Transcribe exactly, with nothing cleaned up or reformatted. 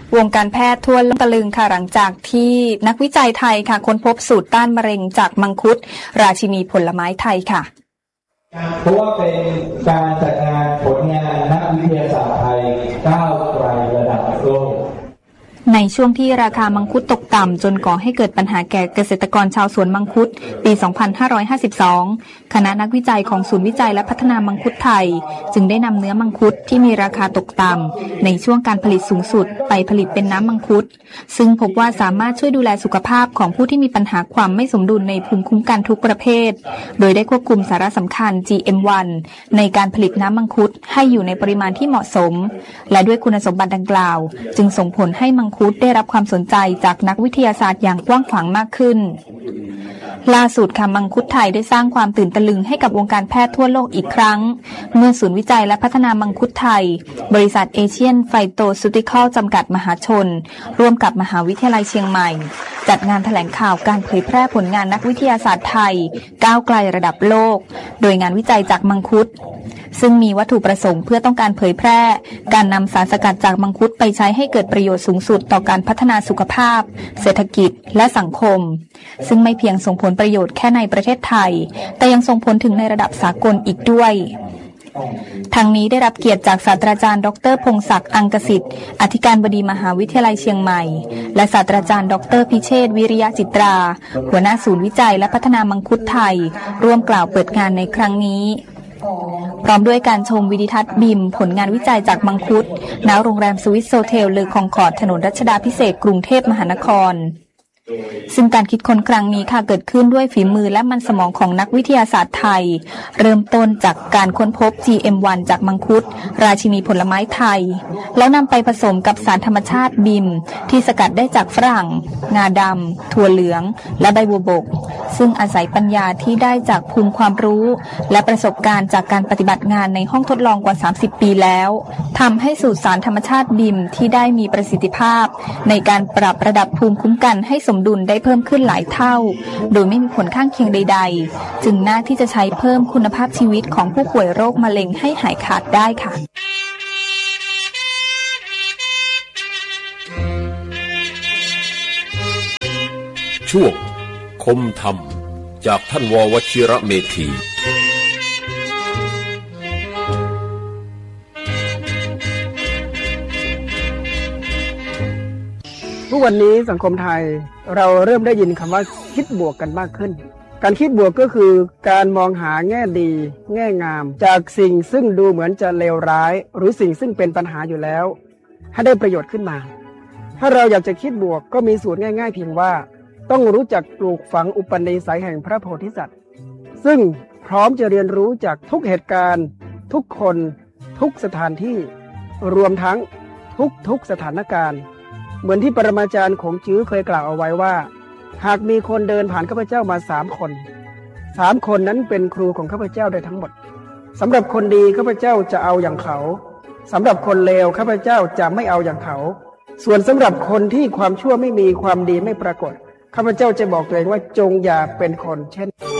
วงการแพทย์ทั่วโลกตะลึงค่ะหลังจากที่นักวิจัยไทยค่ะค้นพบสูตรต้านมะเร็งจากมังคุดราชินีผลไม้ไทยค่ะเพราะว่าเป็นการจัดงานผลงานนักวิทยาศาสตร์ไทยก้าวไกลระดับโลกในช่วงที่ราคามังคุดตกต่ำจนก่อให้เกิดปัญหาแก่เกษตรกรชาวสวนมังคุดปี สองพันห้าร้อยห้าสิบสอง คณะนักวิจัยของศูนย์วิจัยและพัฒนามังคุดไทยจึงได้นำเนื้อมังคุดที่มีราคาตกต่ำในช่วงการผลิตสูงสุดไปผลิตเป็นน้ำมังคุดซึ่งพบว่าสามารถช่วยดูแลสุขภาพของผู้ที่มีปัญหาความไม่สมดุลในภูมิคุ้มกันทุกประเภทโดยได้ควบคุมสาระสำคัญ จี เอ็ม วัน ในการผลิตน้ำมังคุดให้อยู่ในปริมาณที่เหมาะสมและด้วยคุณสมบัติดังกล่าวจึงส่งผลให้มังคุดได้รับความสนใจจากนักวิทยาศาสตร์อย่างกว้างขวางมากขึ้นล่าสุดค่ะมังคุดไทยได้สร้างความตื่นตะลึงให้กับวงการแพทย์ทั่วโลกอีกครั้งเมื่อศูนย์วิจัยและพัฒนามังคุดไทยบริษัทเอเชียนไฟโตซูติคอลจำกัดมหาชนร่วมกับมหาวิทยาลัยเชียงใหม่จัดงานแถลงข่าวการเผยแพร่ผลงานนักวิทยาศาสตร์ไทยก้าวไกลระดับโลกโดยงานวิจัยจากมังคุดซึ่งมีวัตถุประสงค์เพื่อต้องการเผยแพร่การนำสารสกัดจากมังคุดไปใช้ให้เกิดประโยชน์สูงสุดต่อการพัฒนาสุขภาพเศรษฐกิจและสังคมซึ่งไม่เพียงส่งผลประโยชน์แค่ในประเทศไทยแต่ยังส่งผลถึงในระดับสากลอีกด้วยทั้งนี้ได้รับเกียรติจากศาสตราจารย์ดรพงศักดิ์อังกสิทธิ์อธิการบดีมหาวิทยาลัยเชียงใหม่และศาสตราจารย์ดรพิเชษฐ์วิริยะจิตราหัวหน้าศูนย์วิจัยและพัฒนามังคุดไทยร่วมกล่าวเปิดงานในครั้งนี้พร้อมด้วยการชมวิดิทัศน์บิมผลงานวิจัยจากมังคุดณโรงแรมสวิสโซเทลเลอคองคอร์ดถนนรัชดาภิเษกกรุงเทพมหานครซึ่งการคิดค้นครั้งนี้ค่ะเกิดขึ้นด้วยฝีมือและมันสมองของนักวิทยาศาสตร์ไทยเริ่มต้นจากการค้นพบ จี เอ็ม วัน จากมังคุดราชินีผลไม้ไทยแล้วนำไปผสมกับสารธรรมชาติบิมที่สกัดได้จากฝรั่งงาดำถั่วเหลืองและใบบัวบกซึ่งอาศัยปัญญาที่ได้จากภูมิความรู้และประสบการณ์จากการปฏิบัติงานในห้องทดลองกว่าสามสิบปีแล้วทำให้สูตรสารธรรมชาติบิมที่ได้มีประสิทธิภาพในการปรับระดับภูมิคุ้มกันให้สมดุลได้เพิ่มขึ้นหลายเท่าโดยไม่มีผลข้างเคียงใดๆจึงน่าที่จะใช้เพิ่มคุณภาพชีวิตของผู้ป่วยโรคมะเร็งให้หายขาดได้ค่ะช่วงคมธรรมจากท่านววชิระเมธีทุกวันนี้สังคมไทยเราเริ่มได้ยินคำว่าคิดบวกกันมากขึ้นการคิดบวกก็คือการมองหาแง่ดีแง่งามจากสิ่งซึ่งดูเหมือนจะเลวร้ายหรือสิ่งซึ่งเป็นปัญหาอยู่แล้วให้ได้ประโยชน์ขึ้นมาถ้าเราอยากจะคิดบวกก็มีสูตรง่ายๆเพียงว่าต้องรู้จักปลูกฝังอุปนิสัยแห่งพระโพธิสัตว์ซึ่งพร้อมจะเรียนรู้จากทุกเหตุการณ์ทุกคนทุกสถานที่รวมทั้งทุกทุกสถานการณ์เหมือนที่ปรมาจารย์ของจื้อเคยกล่าวเอาไว้ว่าหากมีคนเดินผ่านข้าพเจ้ามาสามคนสามคนนั้นเป็นครูของข้าพเจ้าได้ทั้งหมดสำหรับคนดีข้าพเจ้าจะเอาอย่างเขาสำหรับคนเลวข้าพเจ้าจะไม่เอาอย่างเขาส่วนสำหรับคนที่ความชั่วไม่มีความดีไม่ปรากฏข้าพเจ้าจะบอกตัวเองว่าจงอย่าเป็นคนเช่น